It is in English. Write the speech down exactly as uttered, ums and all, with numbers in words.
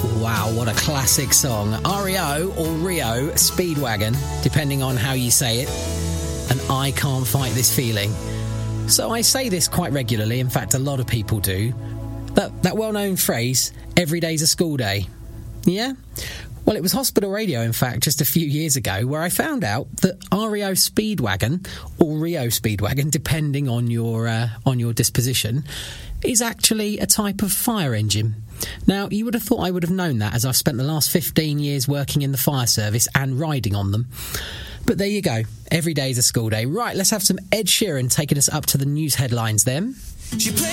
Wow, what a classic song. R E O or Rio Speedwagon, depending on how you say it. And I can't fight this feeling. So I say this quite regularly, in fact a lot of people do. That, that well-known phrase, every day's a school day. Yeah? Well, it was Hospital Radio, in fact, just a few years ago, where I found out that R E O Speedwagon, or Rio Speedwagon, depending on your uh, on your disposition, is actually a type of fire engine. Now, you would have thought I would have known that, as I've spent the last fifteen years working in the fire service and riding on them. But there you go. Every day is a school day. Right, let's have some Ed Sheeran taking us up to the news headlines then. She